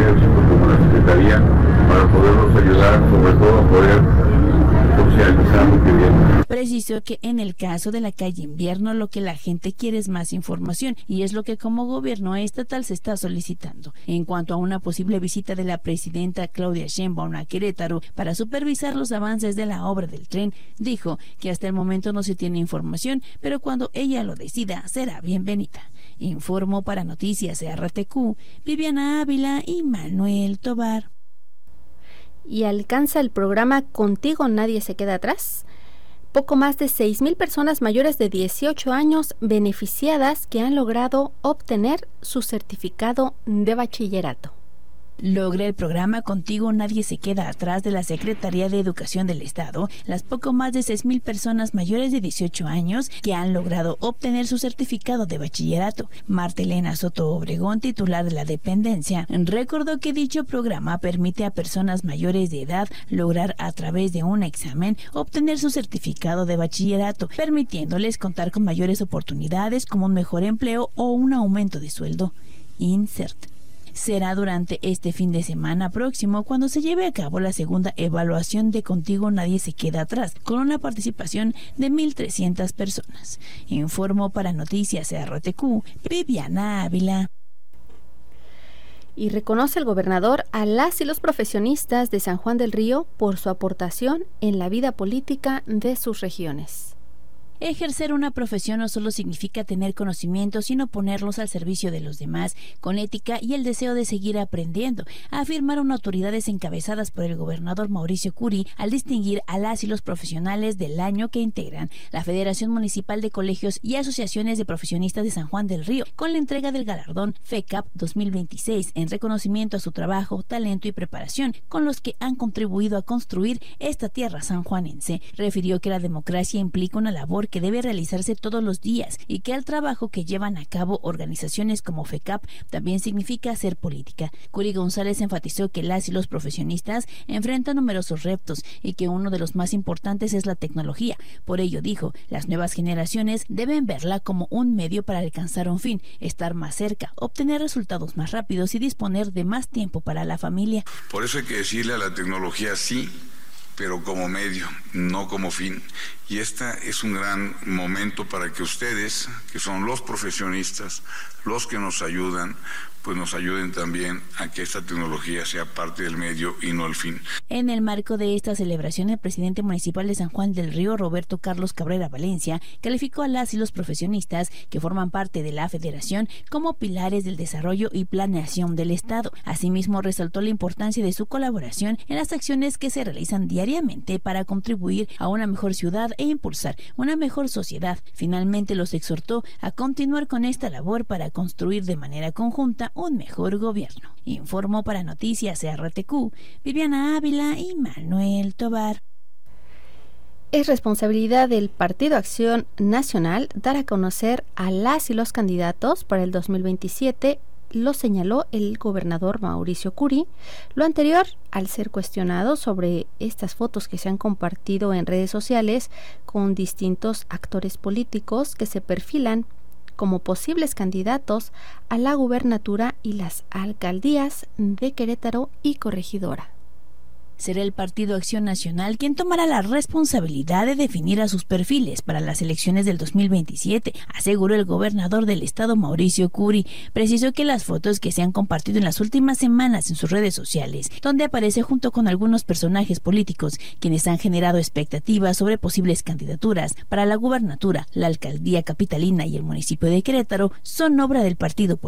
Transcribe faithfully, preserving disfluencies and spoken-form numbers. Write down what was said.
Ejército como la Secretaría para podernos ayudar, sobre todo a poder socializar lo que viene. Precisó que en el caso de la calle Invierno lo que la gente quiere es más información y es lo que como gobierno estatal se está solicitando. En cuanto a una posible visita de la presidenta Claudia Sheinbaum a Querétaro para supervisar los avances de la obra del tren, dijo que hasta el momento no se tiene información, pero cuando ella lo decida será bienvenida. Informó para Noticias R T Q, Viviana Ávila y Manuel Tobar. Y alcanza el programa Contigo Nadie Se Queda Atrás. Poco más de seis mil personas mayores de dieciocho años beneficiadas que han logrado obtener su certificado de bachillerato. Logra el programa Contigo Nadie Se Queda Atrás de la Secretaría de Educación del Estado las poco más de seis mil personas mayores de dieciocho años que han logrado obtener su certificado de bachillerato. Marta Elena Soto Obregón, titular de la dependencia, recordó que dicho programa permite a personas mayores de edad lograr a través de un examen obtener su certificado de bachillerato, permitiéndoles contar con mayores oportunidades como un mejor empleo o un aumento de sueldo. Insert. Será durante este fin de semana próximo cuando se lleve a cabo la segunda evaluación de Contigo Nadie Se Queda Atrás, con una participación de mil trescientas personas. Informó para Noticias R T Q, Viviana Ávila. Y reconoce el gobernador a las y los profesionistas de San Juan del Río por su aportación en la vida política de sus regiones. Ejercer una profesión no solo significa tener conocimientos, sino ponerlos al servicio de los demás, con ética y el deseo de seguir aprendiendo, afirmaron autoridades encabezadas por el gobernador Mauricio Curi al distinguir a las y los profesionales del año que integran la Federación Municipal de Colegios y Asociaciones de Profesionistas de San Juan del Río, con la entrega del galardón FECAP dos mil veintiséis en reconocimiento a su trabajo, talento y preparación, con los que han contribuido a construir esta tierra sanjuanense. Refirió que la democracia implica una labor que debe realizarse todos los días y que el trabajo que llevan a cabo organizaciones como FECAP también significa hacer política. Curi González enfatizó que las y los profesionistas enfrentan numerosos retos y que uno de los más importantes es la tecnología. Por ello, dijo, las nuevas generaciones deben verla como un medio para alcanzar un fin, estar más cerca, obtener resultados más rápidos y disponer de más tiempo para la familia. Por eso hay que decirle a la tecnología sí, pero como medio, no como fin. Y este es un gran momento para que ustedes, que son los profesionistas, los que nos ayudan, pues nos ayuden también a que esta tecnología sea parte del medio y no el fin. En el marco de esta celebración, el presidente municipal de San Juan del Río, Roberto Carlos Cabrera Valencia, calificó a las y los profesionistas que forman parte de la federación como pilares del desarrollo y planeación del Estado. Asimismo, resaltó la importancia de su colaboración en las acciones que se realizan diariamente para contribuir a una mejor ciudad e impulsar una mejor sociedad. Finalmente, los exhortó a continuar con esta labor para construir de manera conjunta un mejor gobierno. Informó para Noticias R T Q, Viviana Ávila y Manuel Tobar. Es responsabilidad del Partido Acción Nacional dar a conocer a las y los candidatos para el dos mil veintisiete, lo señaló el gobernador Mauricio Curi. Lo anterior al ser cuestionado sobre estas fotos que se han compartido en redes sociales con distintos actores políticos que se perfilan como posibles candidatos a la gubernatura y las alcaldías de Querétaro y Corregidora. Será el Partido Acción Nacional quien tomará la responsabilidad de definir a sus perfiles para las elecciones del dos mil veintisiete, aseguró el gobernador del estado Mauricio Curi. Precisó que las fotos que se han compartido en las últimas semanas en sus redes sociales, donde aparece junto con algunos personajes políticos quienes han generado expectativas sobre posibles candidaturas para la gubernatura, la alcaldía capitalina y el municipio de Querétaro, son obra del partido político